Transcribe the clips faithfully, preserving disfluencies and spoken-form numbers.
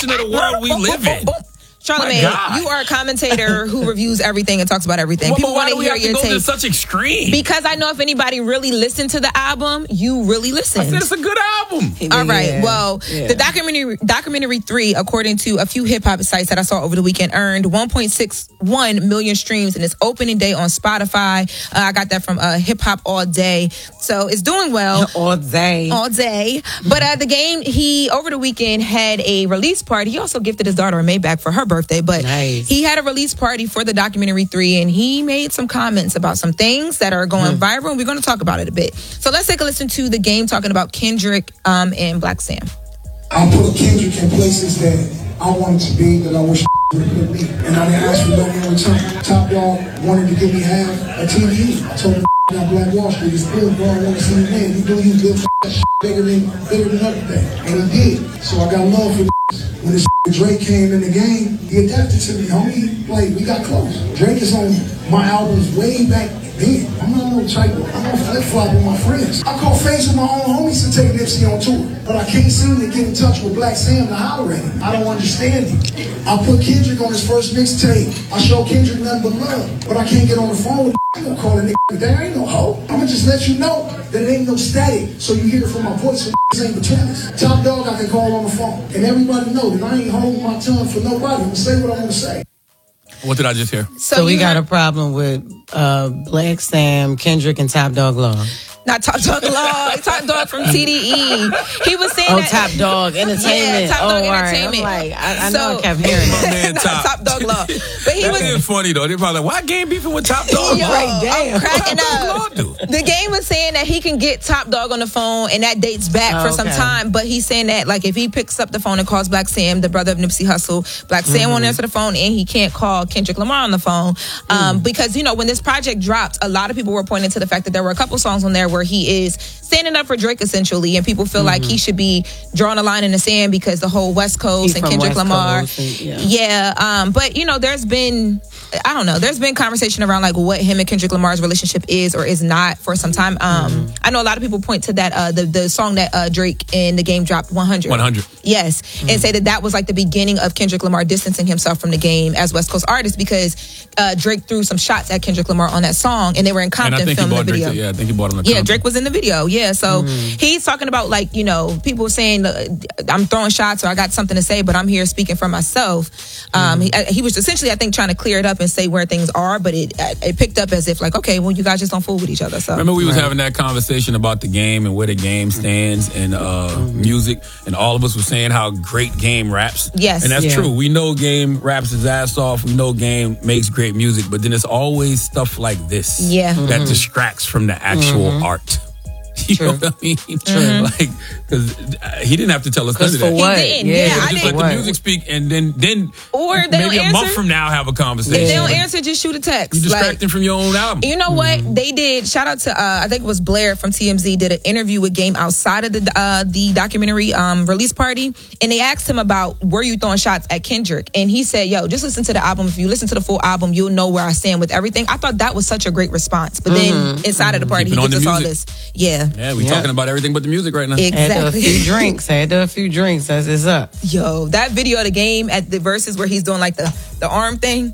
of the world we live in. Charlamagne, you are a commentator who reviews everything and talks about everything. Well, People want to hear have your to go take. to such extreme? Because I know if anybody really listened to the album, you really listened. I said it's a good album. All right. Yeah. Well, Yeah. the documentary documentary three, according to a few hip hop sites that I saw over the weekend, earned one point six one million streams in its opening day on Spotify. Uh, I got that from uh, Hip Hop All Day. So it's doing well. All day. All day. But uh, the game, he, over the weekend, had a release party. He also gifted his daughter a Maybach for her birthday. But Nice. he had a release party for the documentary three, and he made some comments about some things that are going Hmm. viral, and we're going to talk about it a bit. So let's take a listen to the game talking about Kendrick um, and Black Sam. I put Kendrick in places that I wanted to be, that I wish would have put me. And I didn't ask for money in return. Top Dog wanted to give me half a T V. I told him that Black Wall Street is good, bro. I want to see you man. You do you good that shit bigger than bigger than everything. And he did. So I got love for this. When this Drake came in the game, he adapted to me, homie. Like, we got close. Drake is on my albums way back then. I'm not no type of, I'm on flip-flop with my friends. I call face with my own homies to take Nipsey on tour. But I can't seem to get in touch with Black Sam to holler at him. I don't understand him. I put Kendrick on his first mixtape. I show Kendrick nothing but love. But I can't get on the phone with him. I ain't gonna call a nigga. There ain't no hope. I'm gonna just let you know that it ain't no static. So you hear it from my voice when ain't between us. Top Dog I can call on the phone. And everybody know that I ain't holding my tongue for nobody. I'm gonna say what I want to say. What did I just hear? So, So we you got heard- a problem with uh, Black Sam, Kendrick, and Top Dog Law. Not Top Dog Law, Top Dog from T D E. He was saying Oh, that. Top Dog Entertainment. Yeah, Top oh, Dog all right. Entertainment. I'm like, I, I So- know I kept hearing My that. man Top. Top Dog Law. But he That was. is funny though. They're probably like, why game beefing with Top Dog? Yo, Right, damn. I'm cracking What Top up. Dog do? The game was saying that he can get Top Dog on the phone, and that dates back Oh, for some okay. time. But he's saying that, like, if he picks up the phone and calls Black Sam, the brother of Nipsey Hussle, Black Sam Mm-hmm. won't answer the phone, and he can't call Kendrick Lamar on the phone. Um, Mm. Because, you know, when this project dropped, a lot of people were pointing to the fact that there were a couple songs on there where he is standing up for Drake, essentially, and people feel like he should be drawing a line in the sand because the whole West Coast He's and from Kendrick West Lamar. Coast and- yeah. Yeah, um, but you know, there's been, I don't know, there's been conversation around like what him and Kendrick Lamar's relationship is or is not for some time. Um, Mm-hmm. I know a lot of people point to that uh, the the song that uh, Drake in the game dropped, one hundred. one hundred. Yes, Mm-hmm. and say that that was like the beginning of Kendrick Lamar distancing himself from the game as West Coast artist because uh, Drake threw some shots at Kendrick Lamar on that song, and they were in And Compton I think he filming bought the Drake. video. To, yeah, I think he bought him. Yeah, Drake was in the video. Yeah, so he's talking about like, you know, people saying uh, I'm throwing shots or I got something to say, but I'm here speaking for myself. Um, he, uh, he was essentially, I think, trying to clear it up and say where things are, but it uh, it picked up as if like, okay, well, you guys just don't fool with each other. So Remember we was having that conversation about the game and where the game stands and uh, music, and all of us were saying how great Game raps. Yes. And that's Yeah. true. We know Game raps his ass off. We know Game makes great music, but then it's always stuff like this Yeah. that distracts from the actual art. You True. know what I mean? Mm-hmm. Like, because he didn't have to tell us none Because of for that. what? didn't. Yeah, Yeah, He I just didn't- let the What? music speak, and then then Or they maybe don't a month answer. from now have a conversation. if they don't answer, just shoot a text. You Like, distracting from your own album. you know what they did? Shout out to uh, I think it was Blair from T M Z did an interview with Game outside of the uh, the documentary um, release party, and they asked him about were you throwing shots at Kendrick, and he said, "Yo, just listen to the album. If you listen to the full album, you'll know where I stand with everything." I thought that was such a great response, but then inside of the party, Keeping he on gives the us all music. this. Yeah, Yeah, we Yeah. talking about everything but the music right now. Had to a exactly. few drinks. Had to a few drinks. That's it's up. Yo, that video of the Game at the verses where he's doing like the the arm thing.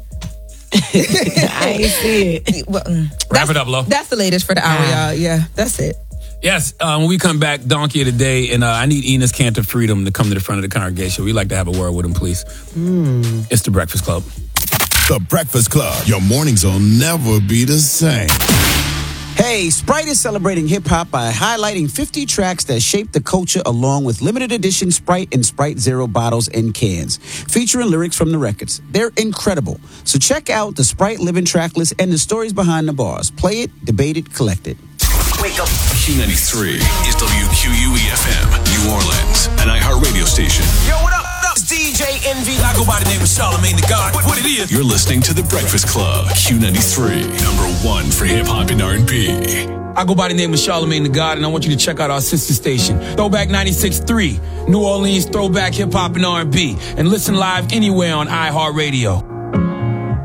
I ain't see it. Well, mm, Wrap that's- it up, Lo. That's the latest for the hour, Ah. y'all. Yeah, that's it. Yes, uh, when we come back, Donkey of the Day, and uh, I need Enos Cantor Freedom to come to the front of the congregation. We'd like to have a word with him, please. It's the Breakfast Club. The Breakfast Club. Your mornings will never be the same. Hey, Sprite is celebrating hip-hop by highlighting fifty tracks that shaped the culture along with limited edition Sprite and Sprite Zero bottles and cans, featuring lyrics from the records. They're incredible. So check out the Sprite Living track list and the stories behind the bars. Play it, debate it, collect it. Wake up. Q ninety-three is W Q U E F M, New Orleans, an iHeart radio station. Yo, what up? What up? It's D J Envy. I go by the name of Charlamagne the God. What, what it is? You're listening to The Breakfast Club, Q ninety-three, number one for hip hop and R and B. I go by the name of Charlamagne the God, and I want you to check out our sister station, Throwback ninety-six point three, New Orleans Throwback Hip Hop and R and B, and listen live anywhere on iHeartRadio.